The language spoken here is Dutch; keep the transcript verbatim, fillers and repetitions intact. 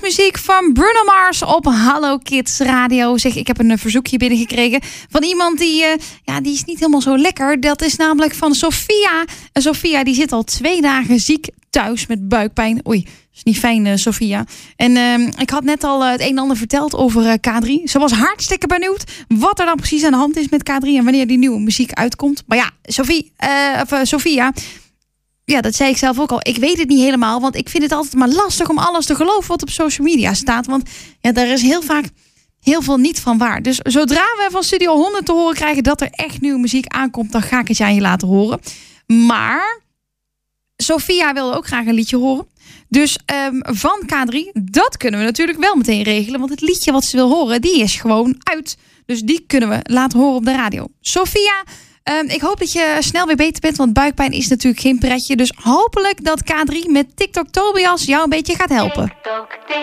Liefdesmuziek van Bruno Mars op Hallo Kids Radio. Zeg, ik heb een verzoekje binnengekregen van iemand die, uh, ja, die is niet helemaal zo lekker. Dat is namelijk van Sophia. En Sophia die zit al twee dagen ziek thuis met buikpijn. Oei, dat is niet fijn, uh, Sophia. En uh, ik had net al uh, het een en ander verteld over uh, K drie. Ze was hartstikke benieuwd wat er dan precies aan de hand is met K drie en wanneer die nieuwe muziek uitkomt. Maar ja, Sophie, uh, of, uh, Sophia... Ja, dat zei ik zelf ook al. Ik weet het niet helemaal, want ik vind het altijd maar lastig om alles te geloven wat op social media staat. Want ja, daar is heel vaak heel veel niet van waar. Dus zodra we van Studio honderd te horen krijgen dat er echt nieuwe muziek aankomt, dan ga ik het je aan je laten horen. Maar Sophia wilde ook graag een liedje horen. Dus um, van K drie, dat kunnen we natuurlijk wel meteen regelen. Want het liedje wat ze wil horen, die is gewoon uit. Dus die kunnen we laten horen op de radio. Sophia... Um, ik hoop dat je snel weer beter bent, want buikpijn is natuurlijk geen pretje. Dus hopelijk dat K drie met TikTok Tobias jou een beetje gaat helpen.